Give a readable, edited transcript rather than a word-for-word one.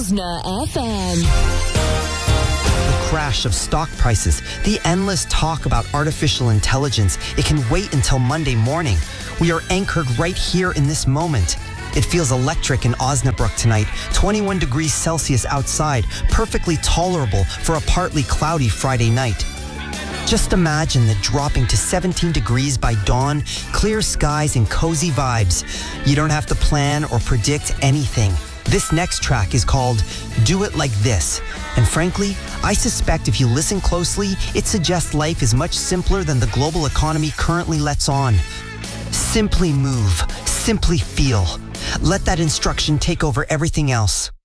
Osna FM. The crash of stock prices, the endless talk about artificial intelligence, it can wait until Monday morning. We are anchored right here in this moment. It feels electric in Osnabrück tonight, 21 degrees Celsius outside, perfectly tolerable for a partly cloudy Friday night. Just imagine the dropping to 17 degrees by dawn, clear skies and cozy vibes. You don't have to plan or predict anything. This next track is called Do It Like This. And frankly, I suspect if you listen closely, it suggests life is much simpler than the global economy currently lets on. Simply move, simply feel. Let that instruction take over everything else.